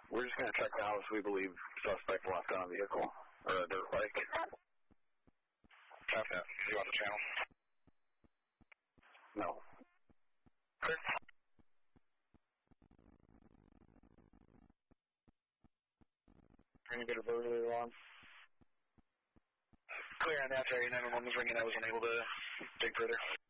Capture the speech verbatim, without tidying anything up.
We're just going to check the house. We believe suspect left on a vehicle or a dirt bike. Copy that. You on the channel? No. Clear. Going to get a burglary alarm. Clear on that area. nine one one was ringing. I was unable to dig further.